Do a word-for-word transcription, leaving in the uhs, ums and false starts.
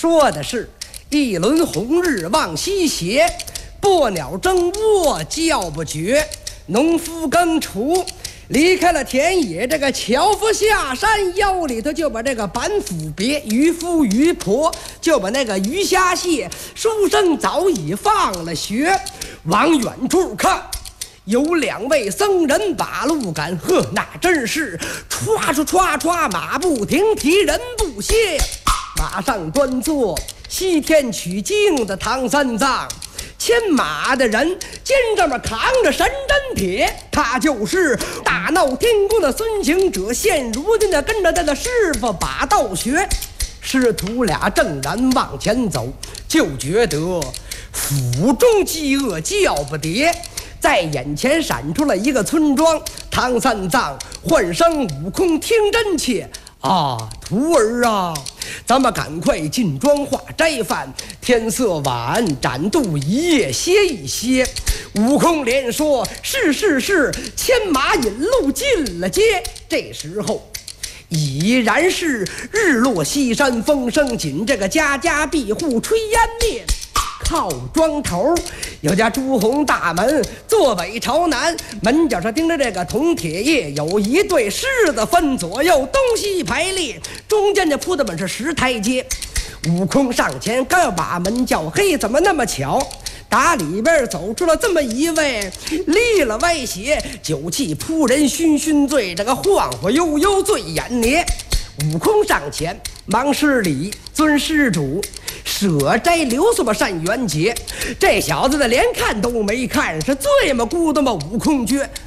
说的是一轮红日往西斜，薄鸟争窝叫不绝，农夫耕锄离开了田野，这个樵夫下山，腰里头就把这个板斧别，渔夫渔婆就把那个鱼虾蟹，书生早已放了学。往远处看，有两位僧人把路赶，呵，那真是歘歘歘歘，马不停蹄人不歇。马上端坐西天取经的唐三藏，牵马的人肩上面扛着神针铁，他就是大闹天宫的孙行者，现如今的跟着他的师傅把道学。师徒俩正然往前走，就觉得府中饥饿叫不迭，在眼前闪出了一个村庄。唐三藏唤声悟空听真切啊，徒儿啊，咱们赶快进庄化斋饭，天色晚，展肚一夜歇一歇。悟空连说是是是，牵马引路进了街。这时候已然是日落西山风声紧，这个家家闭户炊烟灭。靠庄头有家朱红大门，坐北朝南，门角上钉着这个铜铁叶，有一对狮子分左右，东西排列，中间这铺的本是石台阶。悟空上前刚要把门叫嘿，怎么那么巧，打里边走出了这么一位立了歪斜，酒气扑人醺醺醉，这个晃晃悠悠醉眼捏。悟空上前忙施礼，尊施主，舍斋留宿吧善缘节。这小子的连看都没看，是醉么咕嘟么悟空撅